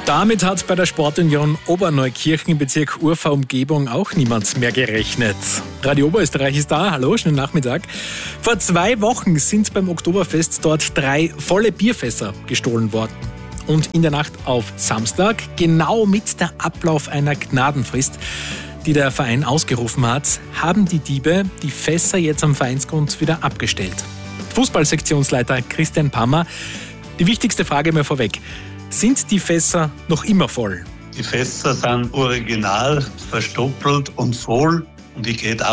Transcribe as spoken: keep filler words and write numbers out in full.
Damit hat bei der Sportunion Oberneukirchen im Bezirk Urfa-Umgebung auch niemand mehr gerechnet. Radio Oberösterreich ist da. Hallo, schönen Nachmittag. Vor zwei Wochen sind beim Oktoberfest dort drei volle Bierfässer gestohlen worden. Und in der Nacht auf Samstag, genau mit der Ablauf einer Gnadenfrist, die der Verein ausgerufen hat, haben die Diebe die Fässer jetzt am Vereinsgrund wieder abgestellt. Fußballsektionsleiter Christian Pammer, die wichtigste Frage mal vorweg. Sind die Fässer noch immer voll? Die Fässer sind original verstoppelt und voll und ich gehe